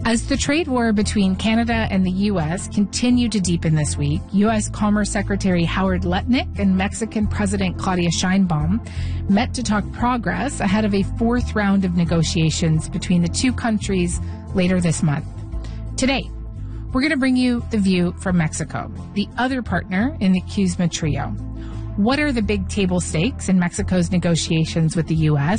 As the trade war between Canada and the U.S. continued to deepen this week, U.S. Commerce Secretary Howard Lutnick and Mexican President Claudia Sheinbaum met to talk progress ahead of a fourth round of negotiations between the two countries later this month. Today, we're going to bring you the view from Mexico, the other partner in the CUSMA trio. What are the big table stakes in Mexico's negotiations with the U.S.?